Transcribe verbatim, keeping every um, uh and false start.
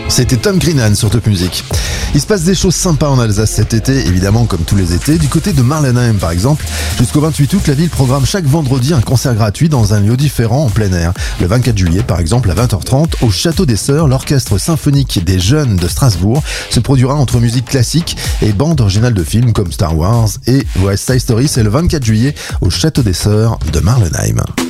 C'était Tom Greenan sur Top Music. Il se passe des choses sympas en Alsace cet été, évidemment comme tous les étés. Du côté de Marlenheim par exemple, jusqu'au vingt-huit août, la ville programme chaque vendredi un concert gratuit dans un lieu différent en plein air. Le vingt-quatre juillet par exemple à vingt heures trente, au Château des Sœurs, l'orchestre symphonique des jeunes de Strasbourg se produira entre musique classique et bandes originales de films comme Star Wars et West Side Story. C'est le vingt-quatre juillet au Château des Sœurs de Marlenheim.